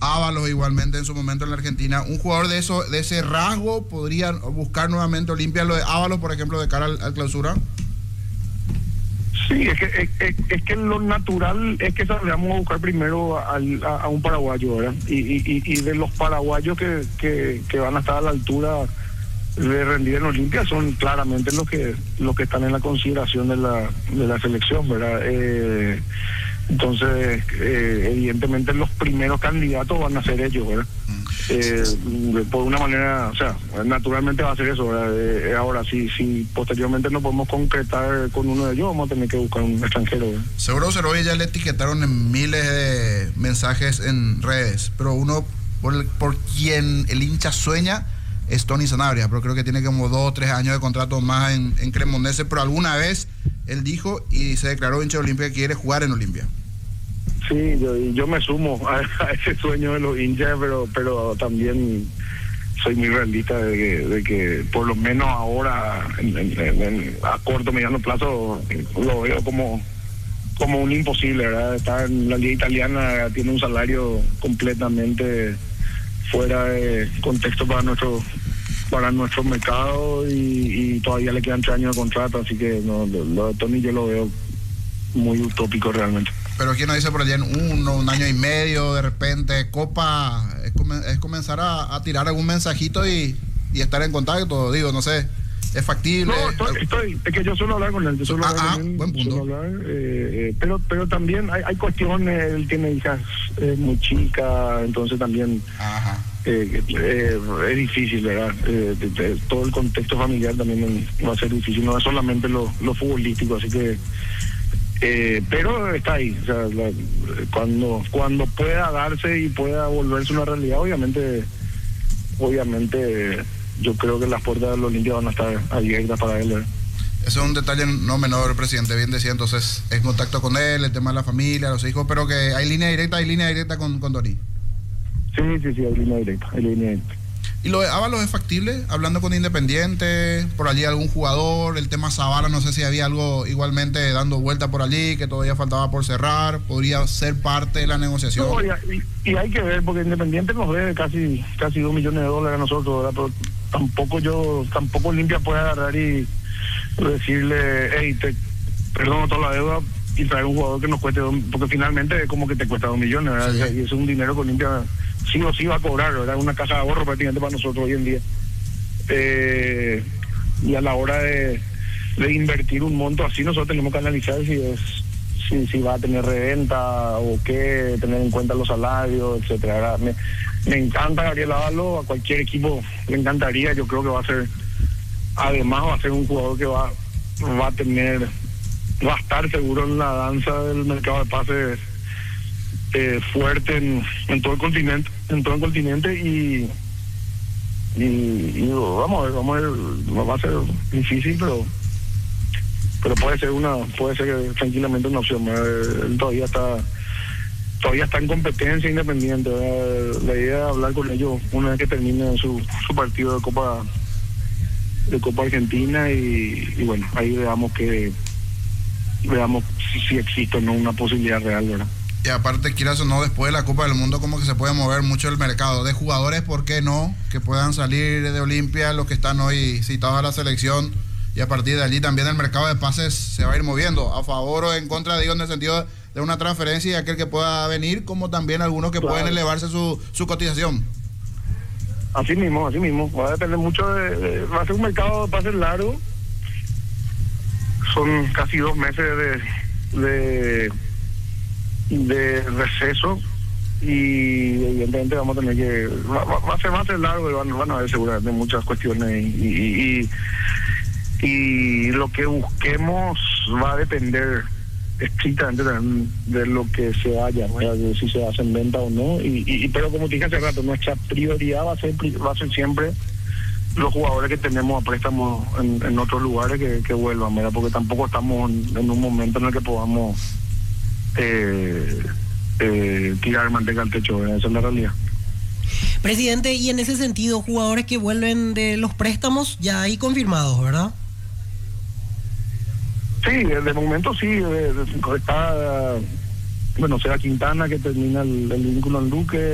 Ábalos igualmente en su momento en la Argentina. Un jugador de ese rasgo podría buscar nuevamente Olimpia lo de Ábalos, por ejemplo, de cara al clausura. Sí, es que lo natural es que salgamos a buscar primero a un paraguayo, ¿verdad? Y de los paraguayos que van a estar a la altura de rendir en Olimpia son claramente los que están en la consideración de la selección, ¿verdad? Entonces, evidentemente los primeros candidatos van a ser ellos, ¿verdad? Por una manera, o sea, naturalmente va a ser eso, ¿verdad? Ahora, si posteriormente no podemos concretar con uno de ellos, vamos a tener que buscar un extranjero, ¿verdad? Seguro Cerovi ya le etiquetaron en miles de mensajes en redes, pero uno por quien el hincha sueña es Tony Sanabria, pero creo que tiene como 2 o 3 años de contrato más en Cremonese, pero alguna vez él dijo y se declaró hincha de Olimpia que quiere jugar en Olimpia. Sí, yo me sumo a ese sueño de los hinchas, pero también soy muy realista de que por lo menos ahora a corto mediano plazo lo veo como un imposible, ¿verdad? Estar en la liga italiana tiene un salario completamente fuera de contexto para nuestro mercado y todavía le quedan 3 años de contrato, así que no, lo de Tony yo lo veo muy utópico realmente. Pero quién nos dice por allá en un año y medio, de repente, Copa, es comenzar a tirar algún mensajito y estar en contacto, digo, no sé, es factible. No, es que yo suelo hablar con él, buen punto. Pero también hay cuestiones, él tiene hijas muy chicas, entonces también es difícil, ¿verdad? Todo el contexto familiar también va a ser difícil, no es solamente lo futbolístico, así que pero está ahí, o sea, cuando pueda darse y pueda volverse una realidad, obviamente yo creo que las puertas de los Olimpia van a estar abiertas para él, ¿verdad? Eso es un detalle no menor, presidente, bien decía, entonces, en contacto con él, el tema de la familia, los hijos, pero que hay línea directa con Tony. Sí, hay línea directa. ¿Y lo de Ábalos es factible? Hablando con Independiente, por allí algún jugador, el tema Zavala, no sé si había algo igualmente dando vuelta por allí, que todavía faltaba por cerrar, podría ser parte de la negociación. No, y hay que ver, porque Independiente nos debe casi $2 millones a nosotros, ¿verdad? Pero tampoco Olimpia puede agarrar y decirle, hey, te perdono toda la deuda y traer un jugador que nos cueste, porque finalmente es como que te cuesta $2 millones, ¿verdad? Sí. Y es un dinero que Olimpia sí o sí va a cobrar, ¿verdad? Una caja de ahorro prácticamente para nosotros hoy en día. Y a la hora de invertir un monto así, nosotros tenemos que analizar si va a tener reventa o qué, tener en cuenta los salarios, etcétera. Me encanta Gabriel Ábalos, a cualquier equipo le encantaría, yo creo que va a ser un jugador que va a estar seguro en la danza del mercado de pases fuerte en todo el continente y vamos a ver, va a ser difícil, pero puede ser tranquilamente una opción. Él todavía está en competencia Independiente. La idea es hablar con ellos una vez que termine su partido de Copa Argentina y bueno, ahí veamos si existe o no una posibilidad real, ¿verdad? Y aparte, quieras o no, después de la Copa del Mundo como que se puede mover mucho el mercado de jugadores, ¿por qué no? Que puedan salir de Olimpia los que están hoy citados a la selección, y a partir de allí también el mercado de pases se va a ir moviendo, a favor o en contra, digo, en el sentido de una transferencia y aquel que pueda venir, como también algunos que pueden elevarse su cotización. Así mismo, va a depender mucho va a ser un mercado de pases largo, son casi 2 meses de receso y evidentemente vamos a tener que va a ser largo y van a haber seguramente muchas cuestiones y lo que busquemos va a depender estrictamente de lo que se vaya, de si se hace en venta o no pero como te dije hace rato, nuestra prioridad va a ser siempre los jugadores que tenemos a préstamo en otros lugares que vuelvan, ¿verdad? Porque tampoco estamos en un momento en el que podamos tirar manteca al techo, ¿verdad? Esa es la realidad. Presidente, y en ese sentido, jugadores que vuelven de los préstamos ya hay confirmados, ¿verdad? Sí, de momento sí, está, será Quintana que termina el vínculo en Luque.